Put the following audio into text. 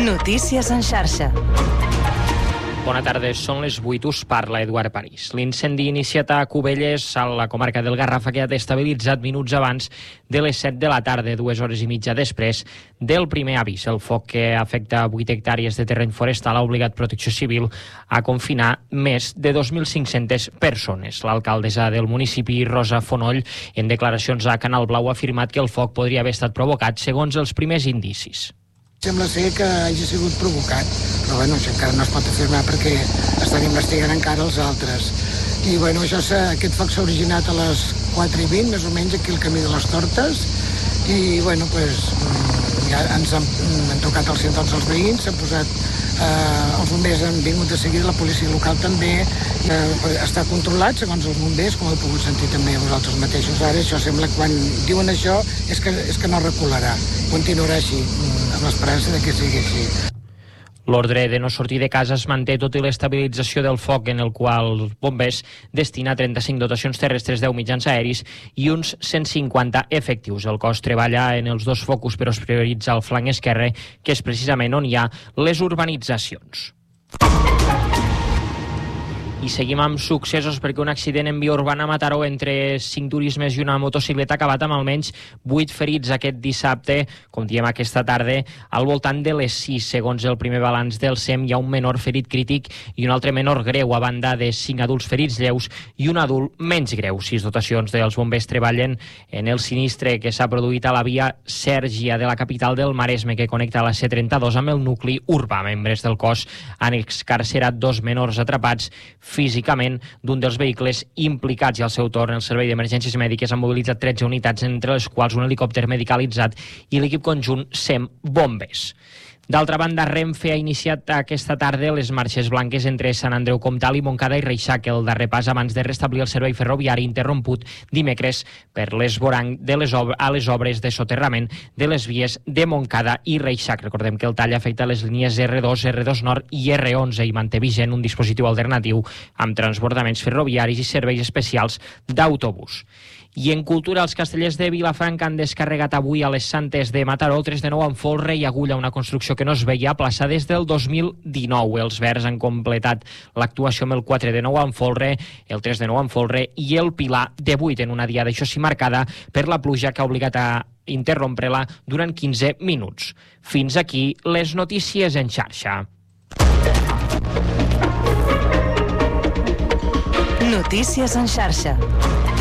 Notícies en xarxa. Bona tarda, són les 8, us parla Eduard París. L'incendi iniciat a Cubelles, a la comarca del Garraf, ha quedat estabilitzat minuts abans de les 7 de la tarda, 2 hores i mitja després del primer avís. El foc, que afecta 8 hectàrees de terreny forestal, ha obligat Protecció Civil a confinar més de 2.500 persones. L'alcaldessa del municipi, Rosa Fonoll, en declaracions a Canal Blau, ha afirmat que el foc podria haver estat provocat segons els primers indicis. Sembla ser que hagi sigut provocat, però bueno, això encara no es pot afirmar perquè estan investigant encara els altres. I bueno, aquest foc s'ha originat a les 4:20, més o menys, aquí al camí de les Tortes, i bueno, ja ens han trucat al 112 els veïns, s'han posat, els bombers han vingut de seguida, la policia local també, està controlat segons els bombers, com heu pogut sentir també vosaltres mateixos. Ara això sembla que quan diuen això és que no recularà, continuarà així, amb l'esperança de que sigui així. L'ordre de no sortir de casa es manté tot i l'estabilització del foc, en el qual bombers destina 35 dotacions terrestres, 10 mitjans aeris i uns 150 efectius. El cos treballa en els dos focus, però es prioritza el flanc esquerre, que és precisament on hi ha les urbanitzacions. I seguim amb successos, perquè un accident en via urbana a Mataró entre 5 turismes i una motocicleta ha acabat amb almenys 8 ferits aquest dissabte, com diem aquesta tarda, al voltant de les 6. Segons el primer balanç del SEM, hi ha un menor ferit crític i un altre menor greu, a banda de 5 adults ferits lleus i un adult menys greu. 6 dotacions dels bombers treballen en el sinistre que s'ha produït a la via Sèrgia de la capital del Maresme, que connecta la C32 amb el nucli urbà. Membres del cos han excarcerat 2 menors atrapats físicament d'un dels vehicles implicats, i al seu torn el Servei d'Emergències Mèdiques ha mobilitzat 13 unitats, entre les quals un helicòpter medicalitzat i l'equip conjunt SEM Bombers. D'altra banda, Renfe ha iniciat aquesta tarda les marxes blanques entre Sant Andreu Comtal i Montcada i Reixac, el darrer pas abans de restablir el servei ferroviari interromput dimecres per l'esvoranc a les obres de soterrament de les vies de Montcada i Reixac. Recordem que el tall afecta les línies R2, R2 Nord i R11 i manté vigent un dispositiu alternatiu amb transbordaments ferroviaris i serveis especials d'autobús. I en cultura, els castellers de Vilafranca han descarregat avui a les Santes de Mataró el 3 de 9 amb folre i agulla, una construcció que no es veia a plaça des del 2019. Els verds han completat l'actuació amb el 4 de 9 amb folre, el 3 de 9 amb folre i el pilar de 8, en una diada, això sí, marcada per la pluja que ha obligat a interrompre-la durant 15 minuts. Fins aquí les notícies en xarxa. Notícies en xarxa.